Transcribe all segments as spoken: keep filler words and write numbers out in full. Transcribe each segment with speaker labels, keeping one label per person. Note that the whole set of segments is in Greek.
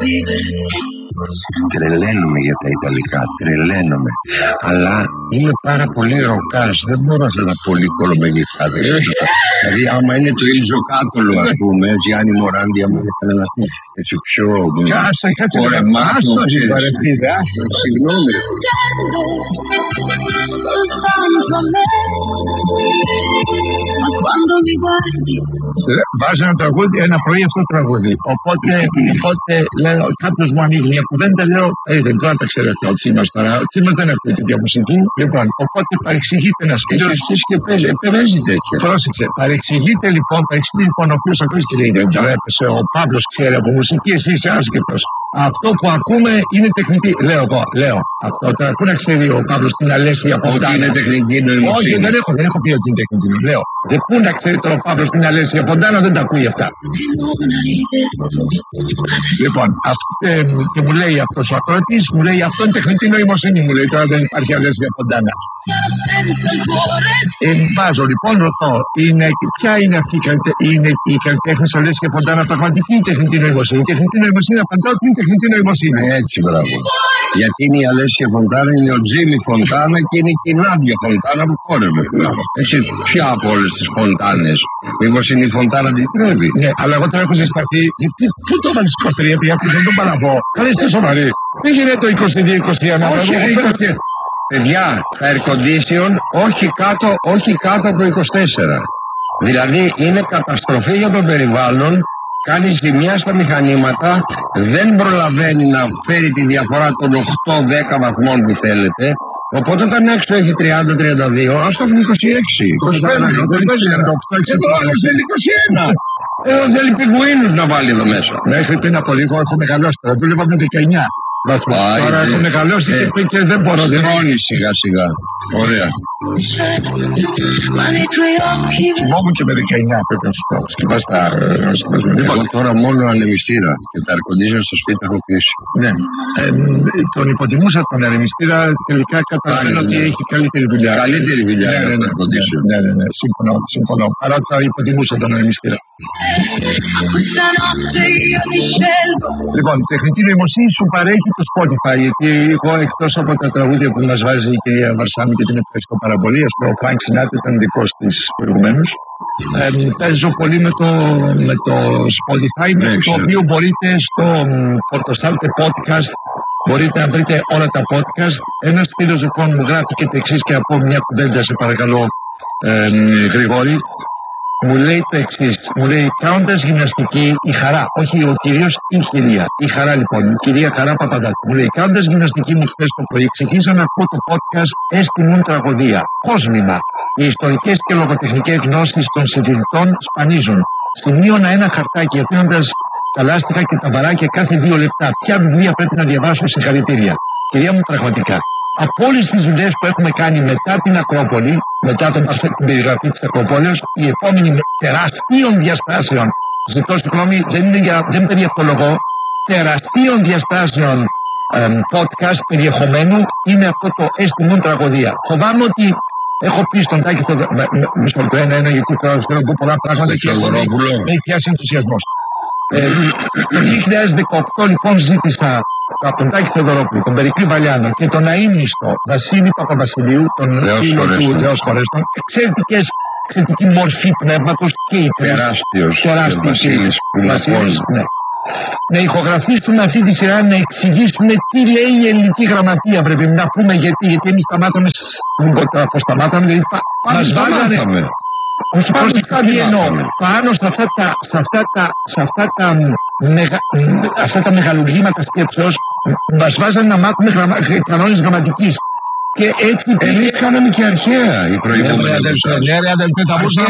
Speaker 1: Τρελαίνομαι για τα Ιταλικά, τρελαίνομαι. Αλλά είναι πάρα πολύ ροκάς. Δεν μπορώ να τα πολύ κολομεγικά. Δηλαδή, άμα είναι το Ήλζο Κάτολο, ας πούμε, Γιάννη Μοράντι, άμα είναι κανένα έτσι πιο.
Speaker 2: Κάτσε, κάτσε,
Speaker 1: ορεμάτο, συγγνώμη.
Speaker 2: Βάζω ένα τραγούδι, ένα πρωί αυτό το τραγούδι. Οπότε, οπότε λέω, κάποιος μου ανοίγει μια κουβέντα, λέω, ε, δεν τώρα τα ξέρετε ο Τσίμας τώρα. Ο Τσίμας δεν ακούει τέτοια μουσική. Λοιπόν, οπότε παρεξηγείται ένας φίλος.
Speaker 1: Και παίζει τέτοια.
Speaker 2: Πρόσεξε, παρεξηγείται λοιπόν, παρεξηγείται λοιπόν ο φίλος αυτός και λέει, δεν τρέπεσαι, ο Παύλος ξέρει από μουσική, εσύ είσαι άσχετος. Αυτό που ακούμε είναι τεχνητή. Λέω εγώ, λέω. Αυτό τώρα πού να ξέρει ο Παύλος την αλέσια από
Speaker 1: Ότι είναι τεχνητή νοημοσύνη.
Speaker 2: Όχι, δεν έχω, δεν έχω πει ότι είναι τεχνητή νοημοσύνη. Λέω. Δεν πού να ξέρει τώρα ο Παύλος την αλέσια από Ντάνα, δεν τα ακούει αυτά. Λοιπόν, αυτό, ε, και μου λέει αυτός ο ακρότης, μου λέει αυτό είναι τεχνητή νοημοσύνη. Μου λέει τώρα δεν υπάρχει αλέσια από Ντάνα. Ε, βάζω λοιπόν, ρωτώ, είναι, ποια είναι αυτή είναι η καλλιτέχνη αλέσια από Ντάνα πραγματική τεχνητή νοημοσύνη. Η τεχνητή νοημοσύνη απαντά ότι είναι τεχνητή νοημοσύνη.
Speaker 1: Έτσι, μπράβο. Γιατί είναι η Αλέσια Φοντάνα, είναι ο Τζίμι Φοντάνα και είναι και η Νάντια Φοντάνα που χόρευε. Έτσι, ποια από όλες τις φοντάνες. Μήπως είναι η Φοντάνα την Τρέβη.
Speaker 2: Ναι, αλλά εγώ τώρα έχω ζεσταθεί. Πού το βάλεις είκοσι τρία, πια που δεν τον παραβώ. Καλά, είστε σοβαροί. Δεν γίνεται το είκοσι δύο είκοσι ένα.
Speaker 1: Όχι, είκοσι. Παιδιά, τα air condition όχι κάτω, όχι κάτω από είκοσι τέσσερα. Δηλαδή είναι καταστροφή για το περιβάλλον. Κάνει ζημιά στα μηχανήματα, δεν προλαβαίνει να φέρει τη διαφορά των οκτώ δέκα βαθμών που θέλετε. Οπότε όταν έξω έχει τριάντα τριάντα δύο, ας το έχουμε είκοσι έξι. είκοσι πέντε, είκοσι τέσσερα, είκοσι ένα. Ε, θέλει πιγκουίνους να βάλει εδώ μέσα.
Speaker 2: Μέχρι πριν από λίγο έχω μεγαλώσει, τώρα δούλευα με δεκαεννιά. Τώρα έχω μεγαλώσει
Speaker 1: ε,
Speaker 2: και, και δεν μπορώ.
Speaker 1: Στρώνει σιγά σιγά. Ωραία.
Speaker 2: Κοιμόμουν και με δεκαεννιά πρέπει να σου πω. Σκυπάστα.
Speaker 1: Εγώ τώρα μόνο ανεμιστήρα και τα air-condition στο σπίτι έχω κλείσει.
Speaker 2: Ναι. Ε, τον υποτιμούσα τον ανεμιστήρα, τελικά καταλαβαίνω ότι έχει καλύτερη δουλειά.
Speaker 1: Καλύτερη δουλειά.
Speaker 2: Ναι, ναι, ναι, ναι, ναι, ναι, σύμφωνο, σύμφωνο. Άρα τα υποτιμούσα τον ανεμιστήρα. Λοιπόν, η τεχνητή νοημοσύνη σου παρέχει το Spotify, γιατί εγώ εκτός από τα τραγούδια που μας βάζει η κυρία Βαρσάμι και την ευχαριστώ πάρα πολύ, ας πούμε ο Φρανκ Σινάτρα ήταν δικός της προηγουμένως, ε, παίζω πολύ με το, με το Spotify, με το οποίο μπορείτε στο Πορτοστάλτε Podcast, μπορείτε να βρείτε όλα τα podcast. Ένας φίλος λοιπόν μου γράφει και το εξής και από μια κουβέντα, σε παρακαλώ ε, Γρηγόρη. Μου λέει το εξής, μου λέει κάνοντας γυμναστική η Χαρά, όχι ο κυρίως η κυρία, η Χαρά λοιπόν, η κυρία Χαρά Παπαδάκου, μου λέει κάνοντας γυμναστική μου χθες το πρωί, ξεκίνησα να ακούω το podcast «Έστιμουν τραγωδία», κόσμημα, οι ιστορικές και λογοτεχνικές γνώσεις των συζητητών σπανίζουν. Σημείωνα ένα χαρτάκι αφήνοντας τα λάστιχα και τα βαράκια κάθε δύο λεπτά. Ποια βιβλία πρέπει να διαβάσω, συγχαρητήρια. Κυρία μου, πραγματικά. Από όλες τις δουλειές που έχουμε κάνει μετά την Ακρόπολη, μετά τον, την περιγραφή της Ακροπόλεως, η επόμενη τεραστίων διαστάσεων, ζητώ συγγνώμη, δεν είναι για, δεν περιεχολογώ, τεραστίων διαστάσεων εμ, podcast περιεχομένου είναι αυτό το «Έστιμουν τραγωδία». Φοβάμαι ότι έχω πει στον Τάκη μισό λεπτό ένα-ένα, γιατί τώρα θέλω να πω πολλά πράγματα και με έχει πιάσει ενθουσιασμός. Ε, το δύο χιλιάδες δεκαοκτώ λοιπόν ζήτησα από τον Τάκη Θεοδωρόπουλο, τον Περικλή Βαλιάνο και τον αείμνηστο Βασίλη Παπαβασιλείου, τον φίλο του Θεός Χωρέστον, εξαιρετικές, εξαιρετική μορφή πνεύματος και η
Speaker 1: τεράστιος
Speaker 2: Βασίλης, Βασίλης, ναι. Να ηχογραφήσουν αυτή τη σειρά, να εξηγήσουν τι λέει η ελληνική γραμματεία. Πρέπει να πούμε γιατί, γιατί εμείς σταμάταμε, πώς σταμάταμε, δηλαδή μας βάλανε. Όχι, πρόσεχα τι εννοώ. Πάνω σε αυτά τα, σε αυτά τα, σε αυτά τα, μεγα, αυτά τα μεγαλουργήματα σκέψεως μας βάζανε να μάθουμε γραμμα, κανόνες γραμματικής. Και έτσι
Speaker 1: εμείς κάναμε και αρχαία οι προηγούμενοι.
Speaker 2: Ναι, ρε αδελφέ, θα μπορούσαμε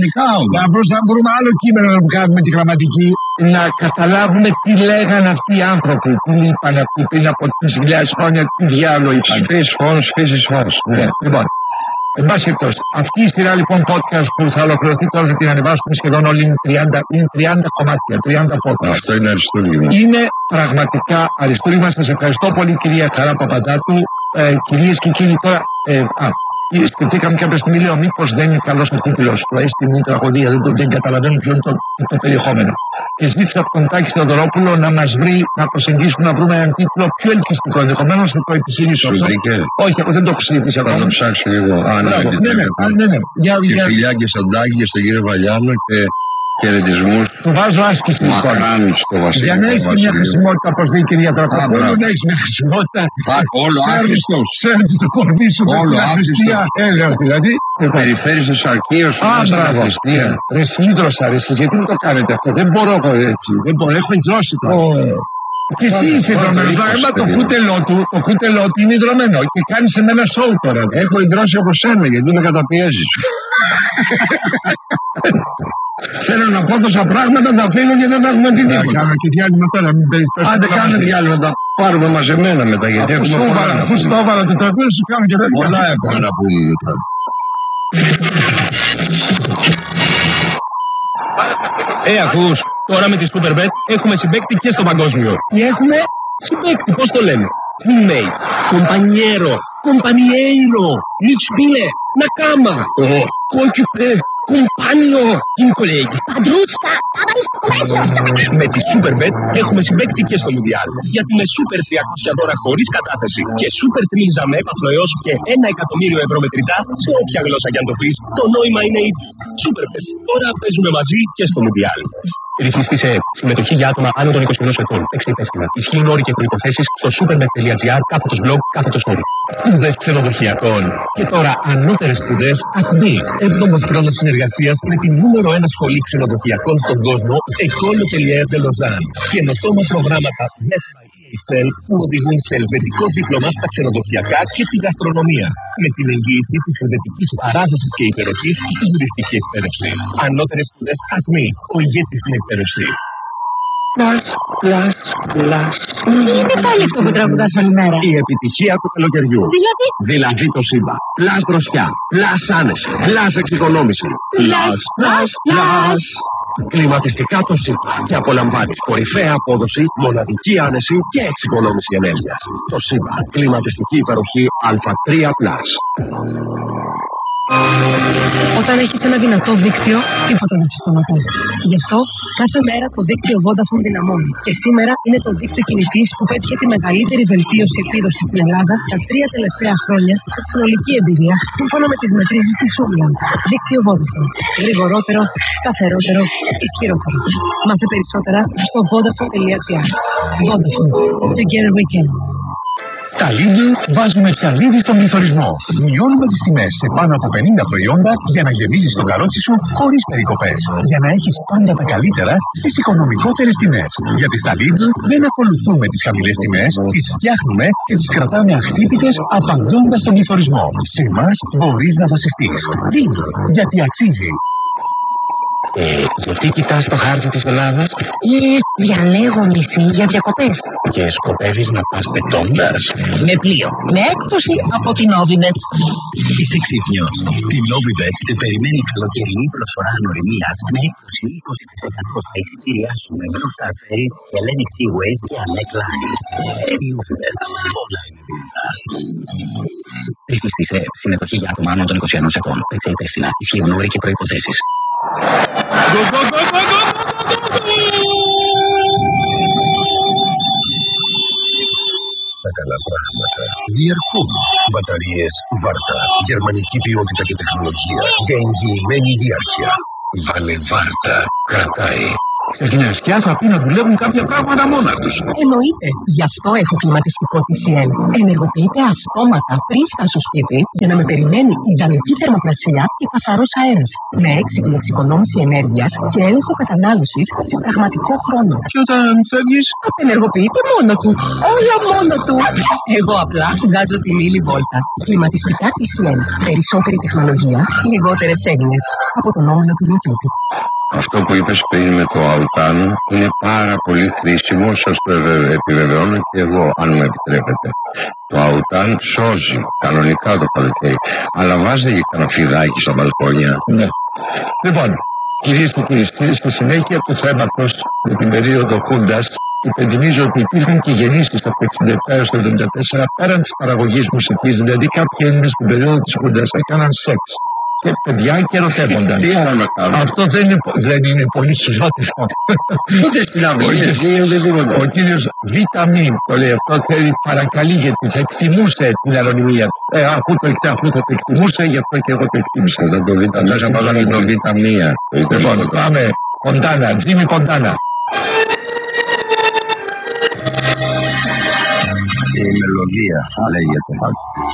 Speaker 2: να βρούμε άλλο κείμενο να κάνουμε τη γραμματική, να καταλάβουμε τι λέγανε αυτοί οι άνθρωποι, τι είπαν αυτοί πριν από τις χιλιάδες χρόνια, τι διάλογο είπαν.
Speaker 1: Σφίς φως, φύσης φως.
Speaker 2: Λοιπόν. Εν πάση περιπτώσει, αυτή η σειρά λοιπόν podcast που θα ολοκληρωθεί τώρα θα την ανεβάσουμε σχεδόν όλοι είναι τριάντα, είναι τριάντα κομμάτια, τριάντα podcast.
Speaker 1: Αυτό είναι αριστούργημα.
Speaker 2: Είναι πραγματικά αριστούργημα. Σας ευχαριστώ πολύ κυρία Χαρά Παπαδάκου. Ε, κυρίες και κύριοι τώρα, ε, α, σκεφτήκαμε κάποια στιγμή, λέω, μήπως δεν είναι καλός ο τίτλος του «Έστι μου τραγωδία», δεν, δεν καταλαβαίνω ποιο είναι το, το περιεχόμενο. Και ζήτησα από τον Τάκη Θεοδωρόπουλο να μας βρει, να προσεγγίσουμε, να βρούμε έναν τίτλο πιο ελκυστικό. Ενδεχομένως θα το επισηγήσω.
Speaker 1: Σου βρήκε?
Speaker 2: Όχι, εγώ δεν το έχω συζητήσει ακόμα.
Speaker 1: Θα το ψάξω λίγο. Α, ναι,
Speaker 2: Μπράβο, ναι, ναι, ναι, ναι, ναι. Για,
Speaker 1: και
Speaker 2: για...
Speaker 1: φιλιά και στον Τάκη και στον κύριο Βαλιάνο και χαιρετισμούς.
Speaker 2: Του βάζω άσκηση λοιπόν.
Speaker 1: Μακράν στο Βασίλειο.
Speaker 2: Για να έχει μια χρησιμότητα, όπως λέει η κυρία Τρακοπούλου, να έχει μια χρησιμότητα.
Speaker 1: Όλο άχρηστος.
Speaker 2: Σέρνεις το κορμί σου με την αχρηστία. Έλεγα δηλαδή.
Speaker 1: Περιφέρεις το σαρκείο σου με την αχρηστία.
Speaker 2: Ρε σύντροσα, ρε εσείς, γιατί μου το κάνετε αυτό? Δεν μπορώ εγώ έτσι. Δεν μπορώ, έχω ιδρώσει το. Και εσύ είσαι ιδρωμένο. Μα το κούτελό του, το κούτελό του είναι ιδρωμένο. Και κάνει σε μένα σοου τώρα.
Speaker 1: Έχω ιδρώσει από σένα γιατί με καταπιέζεις. Θέλω να πω τόσα πράγματα, τα αφήνω και δεν έχουμε πει τίποτα.
Speaker 2: Κάνω και διάλειμμα τώρα.
Speaker 1: Άντε κάνουμε διάλειμμα, τα πάρουμε μαζεμένα μετά. Γιατί έχουμε πολλά.
Speaker 2: Αφού σου το έβαλα το τραγούδι σου κάνω και δεν
Speaker 1: πολλά έχουμε να πούμε μετά.
Speaker 3: Ε, ακούς, τώρα με τη Superbet έχουμε συμπαίκτη και στο παγκόσμιο. Τι έχουμε? Συμπαίκτη, πώς το λένε? Teammate, compañero, compañero, nicht spiele, nakama, oh, coequiper, compagno, team colleague.
Speaker 4: Παντρούσκα, άβαλες το κομμάτσιο.
Speaker 3: Με τη Superbet έχουμε συμπαίκτη και στο Μουντιάλ. Γιατί με Super τριακόσια δώρα χωρίς κατάθεση και Super Τρίλιζα με έπαθλο έως και ένα εκατομμύριο ευρώ μετρητά, σε όποια γλώσσα κι αν το πεις, το νόημα είναι ίδιο. Superbet, τώρα παίζουμε μαζί και στο Μουντιάλ. Ρυθμιστή σε συμμετοχή για άτομα άνω των είκοσι ενός ετών. Παίξτε υπεύθυνα. Ισχύουν όροι και προϋποθέσεις στο superbet.gr κάθετος blog κάθετος όροι. Σπουδές ξενοδοχειακών. Και τώρα ανώτερες σπουδές Ακμή. Έβδομος χρόνος συνεργασίας με την νούμερο ένα σχολή ξενοδοχειακών στον κόσμο, École Hôtelière de Lausanne. Καινοτόμα προγράμματα που οδηγούν σε ελβετικό δίπλωμα στα ξενοδοχειακά και τη γαστρονομία. Με την εγγύηση της ελβετικής παράδοσης και υπεροχής στην τουριστική εκπαίδευση. Ανώτερες σπουδές Ακμή, ο ηγέτης στην εκπαίδευση.
Speaker 1: Πλάς, πλάς, πλάς.
Speaker 4: Γιατί πάλι αυτό που τραγουδάς όλη μέρα?
Speaker 3: Η επιτυχία του καλοκαιριού.
Speaker 4: Δηλαδή?
Speaker 3: Δηλαδή το ΣΥΜΠΑ. Πλάς δροσιά, πλάς άνεση, πλάς εξοικονόμηση.
Speaker 4: Πλάς, πλάς, πλάς.
Speaker 3: Κλιματιστικά το ΣΥΜΠΑ και απολαμβάνεις κορυφαία απόδοση, μοναδική άνεση και εξοικονόμηση ενέργειας. Το ΣΥΜΠΑ. Κλιματιστική υπεροχή Α τρία πλας.
Speaker 5: Όταν έχεις ένα δυνατό δίκτυο, τίποτα δεν σε σταματάει. Γι' αυτό, κάθε μέρα το δίκτυο Vodafone δυναμώνει. Και σήμερα είναι το δίκτυο κινητής που πέτυχε τη μεγαλύτερη βελτίωση και επίδοση στην Ελλάδα τα τρία τελευταία χρόνια σε συνολική εμπειρία, σύμφωνα με τις μετρήσεις της Umlaut. Δίκτυο Vodafone. Γρηγορότερο, σταθερότερο, ισχυρότερο. Μάθε περισσότερα στο vodafone.gr. Vodafone. Together we can.
Speaker 6: Στα Lidl βάζουμε ψαλίδι στον πληθωρισμό. Μειώνουμε τις τιμές σε πάνω από πενήντα προϊόντα για να γεμίζεις το καρότσι σου χωρίς περικοπές. Για να έχεις πάντα τα καλύτερα στις οικονομικότερες τιμές. Γιατί στα Lidl δεν ακολουθούμε τις χαμηλές τιμές, τις φτιάχνουμε και τις κρατάμε αχτύπητες απαντώντας στον πληθωρισμό. Σε εμάς μπορείς να βασιστείς. Lidl, γιατί αξίζει.
Speaker 3: Ε, γιατί κοιτάς το χάρτη της Ελλάδας?
Speaker 4: Ε, διαλέγω νησί για διακοπές.
Speaker 3: Και σκοπεύεις να πας πετώντας?
Speaker 4: Με πλοίο. Με έκπτωση από την Novibet.
Speaker 7: Είσαι ξύπνιος. Στη Novibet σε περιμένει καλοκαιρινή προσφορά ανοριμίας με έκπτωση είκοσι τοις εκατό στα εισιτήριά σου με Blue Star Ferries, Hellenic Seaways και Amek Lines. Novibet. Όλα είναι δυνατά. Ρυθμιστή σε συμμετοχή για άτομα άνω των είκοσι ενός ετών. Παίξε υπεύθυνα. Ισχύουν όροι και προϋποθέσεις.
Speaker 6: Τα καλά πράγματα διαρκούν. Μπαταρίες Βάρτα. Γερμανική ποιότητα και τεχνολογία για εγγυημένη διάρκεια. Βάλε Βάρτα. Κρατάει.
Speaker 3: Στα κοινωνικά θα πει να δουλεύουν κάποια πράγματα μόνα τους.
Speaker 5: Εννοείται. Γι' αυτό έχω κλιματιστικό τι σι ελ. Ενεργοποιείται αυτόματα πριν φτάσω στο σπίτι για να με περιμένει ιδανική θερμοκρασία και καθαρός αέρας. Με έξυπνη εξοικονόμηση ενέργειας και έλεγχο κατανάλωσης σε πραγματικό χρόνο.
Speaker 3: Και όταν φεύγεις,
Speaker 5: απενεργοποιείται μόνο του. Όλο μόνο του. Εγώ απλά βγάζω τη μίλη βόλτα. Κλιματιστικά τι σι ελ. Περισσότερη τεχνολογία, λιγότερες έγνοιες. Από τον όμιλο του YouTube.
Speaker 1: Αυτό που είπες πριν με το Αουτάν είναι πάρα πολύ χρήσιμο, σας το επιβεβαιώνω και εγώ, αν μου επιτρέπετε. Το Αουτάν σώζει κανονικά το καλοκαίρι, αλλά βάζει και κανένα φιδάκι στα μπαλκόνια.
Speaker 2: Ναι. Λοιπόν, κυρίες και κύριοι, στη συνέχεια του θέματος με την περίοδο Χούντας, υπενθυμίζω ότι υπήρχαν και γεννήσεις από το εξήντα επτά έως το εβδομήντα τέσσερα πέραν της παραγωγής μουσικής, δηλαδή κάποιοι Έλληνες στην περίοδο της Χούντας έκαναν σεξ και παιδιά και ερωτεύονταν.
Speaker 1: Τι άλλο να κάνουμε.
Speaker 2: Αυτό δεν είναι, δεν είναι πολύ χειρότερο.
Speaker 1: Ούτε στην αυλή, γίνεται τίποτα.
Speaker 2: Ο κύριος Βιταμίν το λέει αυτό, θέλει παρακαλεί γιατί θα εκτιμούσε την ανωνυμία του. Ε, αφού το, αφού θα το εκτιμούσε, γι' αυτό και εγώ το εκτίμησα.
Speaker 1: Εδώ το Βιταμίν, θα πάγαμε το Βιταμία.
Speaker 2: Λοιπόν, πάμε. Κοντάνα, Τζίμι Κοντάνα.
Speaker 1: Η μελωδία λέγεται.